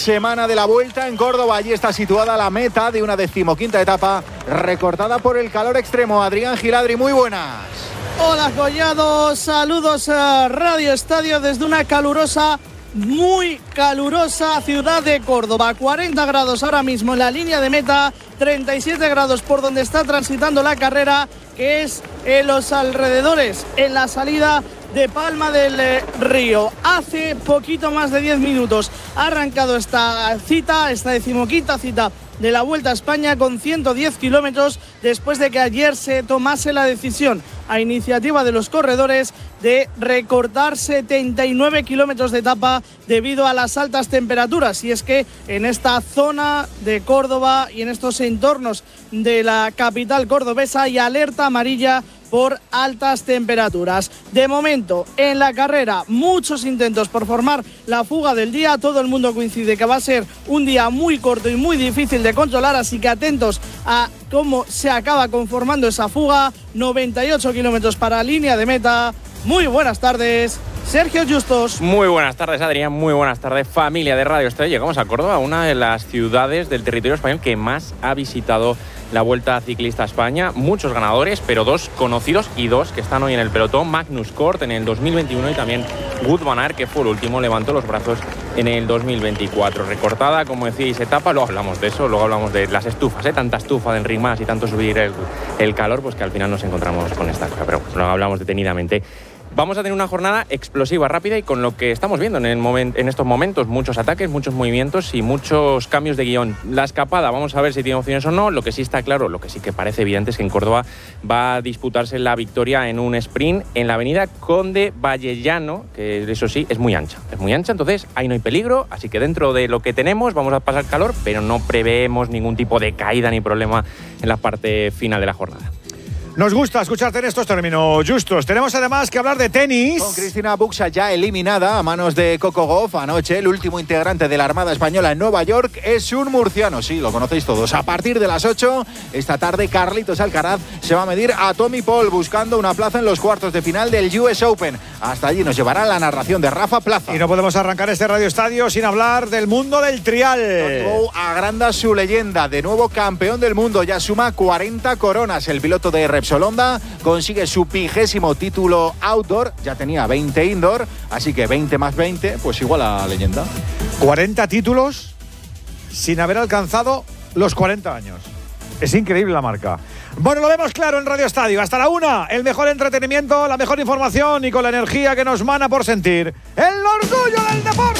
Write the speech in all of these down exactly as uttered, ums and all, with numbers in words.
semana de la Vuelta en Córdoba. Allí está situada la meta de una decimoquinta etapa recortada por el calor extremo. Adrián Giladri, muy buenas. Hola Collado, saludos a Radio Estadio desde una calurosa, muy calurosa ciudad de Córdoba. cuarenta grados ahora mismo en la línea de meta, treinta y siete grados por donde está transitando la carrera, que es en los alrededores, en la salida de Palma del eh, Río. Hace poquito más de diez minutos ha arrancado esta cita, esta decimoquinta cita de la Vuelta a España con ciento diez kilómetros, después de que ayer se tomase la decisión a iniciativa de los corredores de recortar setenta y nueve kilómetros de etapa debido a las altas temperaturas. Y es que en esta zona de Córdoba y en estos entornos de la capital cordobesa hay alerta amarilla por altas temperaturas. De momento, en la carrera, muchos intentos por formar la fuga del día. Todo el mundo coincide que va a ser un día muy corto y muy difícil de controlar, así que atentos a cómo se acaba conformando esa fuga. noventa y ocho kilómetros para línea de meta. Muy buenas tardes, Sergio Justos. Muy buenas tardes, Adrián. Muy buenas tardes, familia de Radio Estadio. Llegamos a Córdoba, una de las ciudades del territorio español que más ha visitado la Vuelta Ciclista a España. Muchos ganadores, pero dos conocidos y dos que están hoy en el pelotón. Magnus Cort en el dos mil veintiuno y también Wout van Aert, que fue el último, levantó los brazos en el dos mil veinticuatro. Recortada, como decíais, etapa. Luego hablamos de eso, luego hablamos de las estufas, ¿eh? Tanta estufa de Enric Mas y tanto subir el, el calor, pues que al final nos encontramos con esta cosa. Pero luego hablamos detenidamente. Vamos a tener una jornada explosiva, rápida y con lo que estamos viendo en, el moment, en estos momentos, muchos ataques, muchos movimientos y muchos cambios de guión. La escapada, vamos a ver si tiene opciones o no. Lo que sí está claro, lo que sí que parece evidente es que en Córdoba va a disputarse la victoria en un sprint en la avenida Conde Vallellano, que eso sí, es muy ancha. Es muy ancha, entonces ahí no hay peligro, así que dentro de lo que tenemos vamos a pasar calor, pero no preveemos ningún tipo de caída ni problema en la parte final de la jornada. Nos gusta escucharte en estos términos justos. Tenemos además que hablar de tenis. Con Cristina Buxa ya eliminada a manos de Coco Gauff anoche. El último integrante de la Armada Española en Nueva York es un murciano. Sí, lo conocéis todos. A partir de las ocho, esta tarde, Carlitos Alcaraz se va a medir a Tommy Paul buscando una plaza en los cuartos de final del U S Open. Hasta allí nos llevará la narración de Rafa Plaza. Y no podemos arrancar este Radio Estadio sin hablar del mundo del trial. Tony Bow agranda su leyenda. De nuevo campeón del mundo. Ya suma cuarenta coronas. El piloto de Repsol Honda consigue su vigésimo título outdoor, ya tenía veinte indoor, así que veinte más veinte, pues igual a leyenda. cuarenta títulos sin haber alcanzado los cuarenta años. Es increíble la marca. Bueno, lo vemos claro en Radio Estadio. Hasta la una, el mejor entretenimiento, la mejor información y con la energía que nos mana por sentir el orgullo del deporte.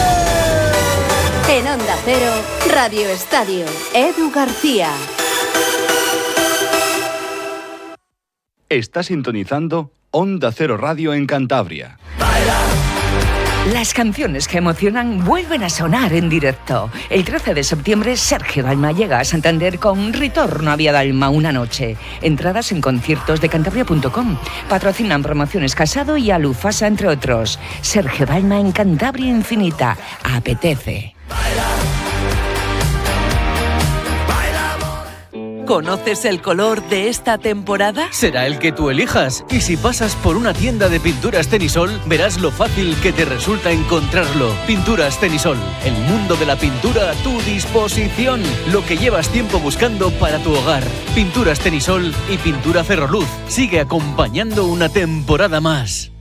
En Onda Cero, Radio Estadio, Edu García. Está sintonizando Onda Cero Radio en Cantabria. Las canciones que emocionan vuelven a sonar en directo. El trece de septiembre, Sergio Dalma llega a Santander con Ritorno a Vía Dalma una noche. Entradas en conciertos de cantabria punto com. Patrocinan Promociones Casado y Alufasa, entre otros. Sergio Dalma en Cantabria Infinita. Apetece. ¿Conoces el color de esta temporada? Será el que tú elijas. Y si pasas por una tienda de pinturas Tenisol, verás lo fácil que te resulta encontrarlo. Pinturas Tenisol, el mundo de la pintura a tu disposición. Lo que llevas tiempo buscando para tu hogar. Pinturas Tenisol y Pintura Ferroluz. Sigue acompañando una temporada más.